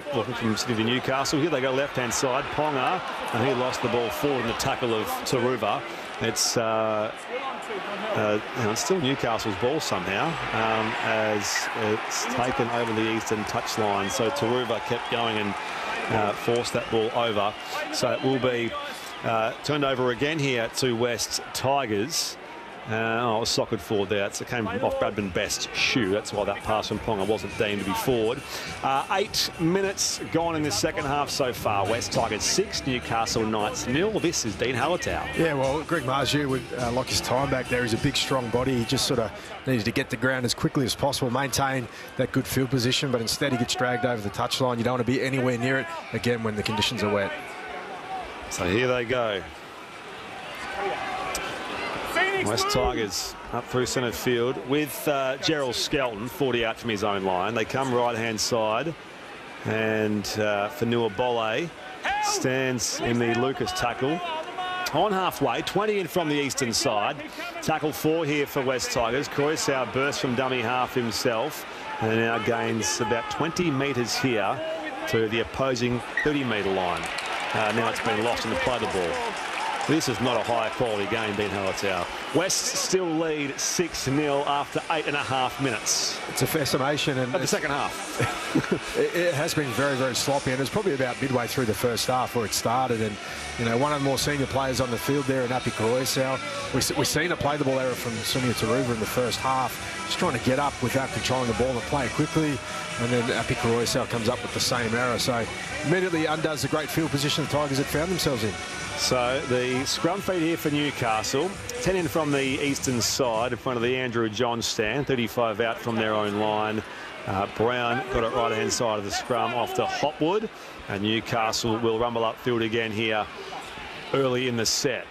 looking from Sydney to Newcastle. Here they go left-hand side. Ponga, and he lost the ball forward in the tackle of Turuva. It's still Newcastle's ball somehow, as it's taken over the eastern touchline. So Turuva kept going and forced that ball over. So it will be turned over again here to West Tigers. It was socket forward there. It came off Bradman Best's shoe. That's why that pass from Ponga wasn't deemed to be forward. 8 minutes gone in the second half so far. West Tigers 6, Newcastle Knights 0. This is Dean Hallertau. Yeah, well, Greg Marzhew would like his time back there. He's a big, strong body. He just sort of needed to get the ground as quickly as possible, maintain that good field position, but instead he gets dragged over the touchline. You don't want to be anywhere near it, again, when the conditions are wet. So here they go. West Tigers up through centre field with Gerald Skelton, 40 out from his own line. They come right-hand side, and Fanua Bolle stands in the Lucas tackle. On halfway, 20 in from the eastern side. Tackle 4 here for West Tigers. Croissau bursts from dummy half himself, and now gains about 20 metres here to the opposing 30-metre line. Now it's been lost in the play the ball. This is not a high-quality game, Dean Hallertau. West still lead 6-0 after 8.5 minutes. It's a fair summation. And the second half. It has been very, very sloppy, and it's probably about midway through the first half where it started. And, you know, one of the more senior players on the field there in Api Croissau. We've seen a play the ball error from Sunia Turuva in the first half, just trying to get up without controlling the ball and play it quickly. And then Api Croissau comes up with the same error. So immediately undoes the great field position the Tigers had found themselves in. So the scrum feed here for Newcastle. 10 in from the eastern side in front of the Andrew John stand. 35 out from their own line. Brown got it right-hand side of the scrum off to Hopwood. And Newcastle will rumble upfield again here early in the set.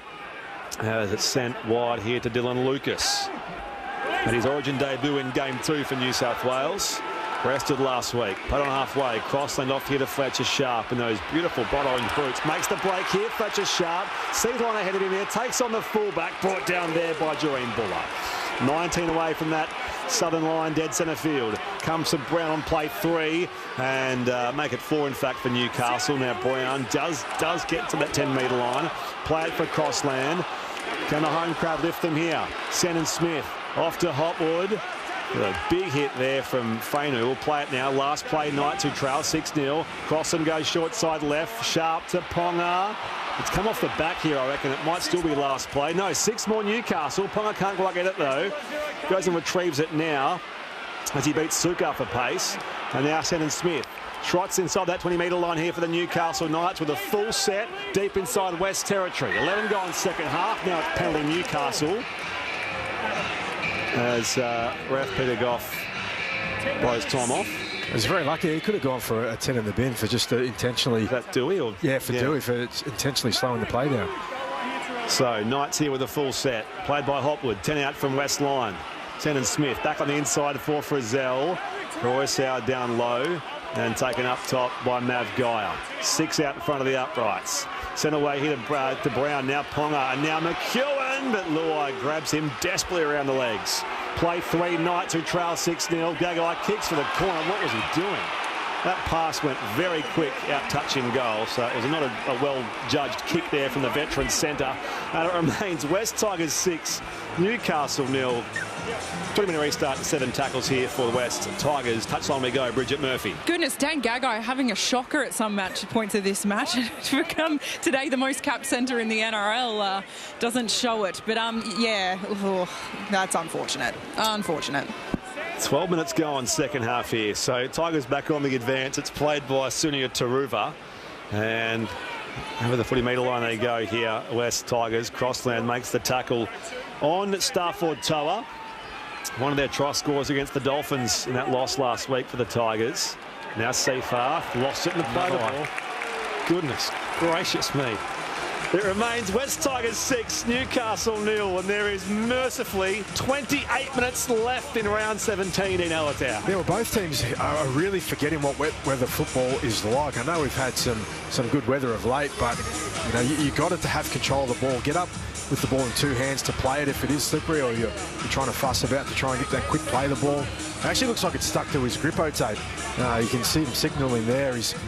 As it's sent wide here to Dylan Lucas. And his origin debut in game 2 for New South Wales. Rested last week. Put on halfway. Crossland off here to Fletcher Sharp in those beautiful bright orange boots. Makes the break here. Fletcher Sharp sees one ahead of him here. Takes on the fullback. Brought down there by Jareen Buller. 19 away from that southern line, dead centre field. Comes to Brown on play 3 and make it 4 in fact for Newcastle. Now Brown does get to that 10-metre line. Play it for Crossland. Can the home crowd lift them here? Shannon Smith off to Hopwood. A big hit there from Fainu. We'll play it now. Last play, Knights who trail 6-0. Crossland goes short side left. Sharp to Ponga. It's come off the back here, I reckon. It might still be last play. No, 6 more Newcastle. Ponga can't quite get it, though. Goes and retrieves it now as he beats Suka for pace. And now Shannon Smith. Trots inside that 20-metre line here for the Newcastle Knights with a full set deep inside West territory. 11 gone second half. Now it's penalty Newcastle. As Ralph Peter Goff blows time off. He was very lucky. He could have gone for a 10 in the bin for just intentionally... Is that Dewey? Or? Yeah, for Dewey, for intentionally slowing the play down. So, Knights here with a full set. Played by Hopwood. 10 out from West line. Shannon Smith back on the inside for Frizzell. Croissau down low and taken up top by Mav Geyer. 6 out in front of the uprights. Sent away here to Brown. Now Ponga and now McEwen, but Luai grabs him desperately around the legs. Play 3, Knights who trail 6-0. Gagai kicks for the corner. What was he doing? That pass went very quick, out touching goal. So it was not a well-judged kick there from the veteran centre. And it remains West Tigers 6, Newcastle 0. 20-minute restart and 7 tackles here for the West Tigers. Touchline we go, Bridget Murphy. Goodness, Dan Gagai having a shocker at some points of this match. To become today the most capped centre in the NRL doesn't show it. But, yeah, that's unfortunate. Unfortunate. 12 minutes gone second half here. So Tigers back on the advance. It's played by Sunia Turuva. And over the 40-metre line they go here. West Tigers. Crossland makes the tackle on Stafford Toa. One of their try scores against the Dolphins in that loss last week for the Tigers. Now Seafarth lost it in the play ball. Goodness gracious me. It remains West Tigers 6, Newcastle 0, and there is mercifully 28 minutes left in round 17 in Hallertau. Yeah, well, both teams are really forgetting what weather football is like. I know we've had some good weather of late, but you know you got it to have control of the ball. Get up with the ball in 2 hands to play it if it is slippery, or you're trying to fuss about to try and get that quick play the ball. It actually looks like it's stuck to his grippo tape. You can see him signalling there. He's